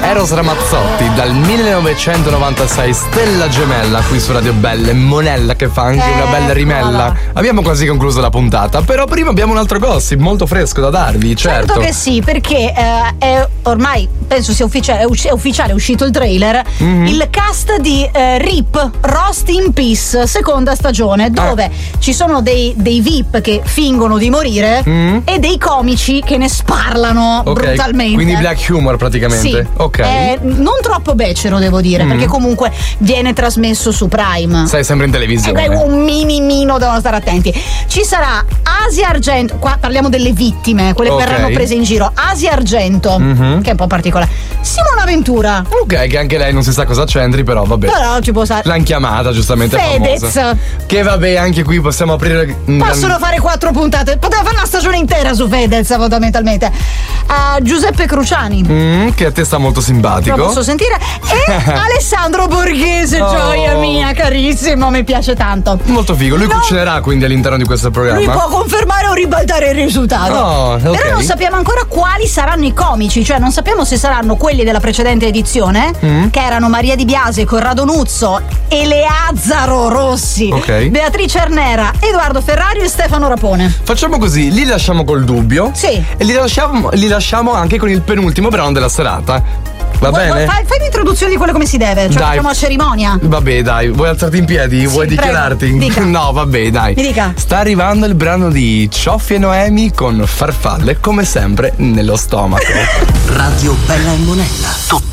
Eros Ramazzotti dal 1996, Stella Gemella qui su Radio Belle, Monella che fa anche una bella rimella. Abbiamo quasi concluso la puntata, però prima abbiamo un altro gossip molto fresco da darvi, certo. Certo che sì, perché è ormai penso sia ufficiale, è uscito il trailer, il cast di RIP, Rest in Peace, seconda stagione, dove ci sono dei VIP che fingono di morire e dei comici che ne sparlano brutalmente. Quindi black humor praticamente. Sì. Ok. Non troppo becero, devo dire, perché comunque viene trasmesso su Prime. Sei sempre in televisione. Un minimino, devono stare attenti. Ci sarà Asia Argento, qua parliamo delle vittime, quelle che verranno prese in giro. Asia Argento, che è un po' particolare. Simona Ventura. Ok, che anche lei non si sa cosa c'entri, però vabbè. Però ci può stare. L'hanno chiamata, giustamente. Fedez. Che vabbè, anche qui possiamo aprire. Possono fare 4 puntate. Poteva fare una stagione intera su Fedez, fondamentalmente. Giuseppe Cruciani. Che a te sta molto simpatico. Lo posso sentire. E Alessandro Borghese, gioia mia, carissimo, mi piace tanto. Molto figo. Lui cucinerà quindi all'interno di questo programma. Lui può confermare o ribaltare il risultato. Però non sappiamo ancora quali saranno i comici, cioè non sappiamo se saranno quelli della precedente edizione, che erano Maria Di Biasi, Corrado Nuzzo, Eleazzaro Rossi, Beatrice Arnera, Edoardo Ferrario e Stefano Rapone. Facciamo così, li lasciamo col dubbio. Sì. E li lasciamo anche con il penultimo brano della serata. Va bene? Fai l'introduzione di quello come si deve, cioè facciamo a cerimonia. Vabbè, dai, vuoi alzarti in piedi? Vuoi dichiararti? Dica. No, vabbè, dai. Mi dica. Sta arrivando il brano di Cioffi e Noemi con Farfalle, come sempre, nello stomaco. Radio Bella e Monella.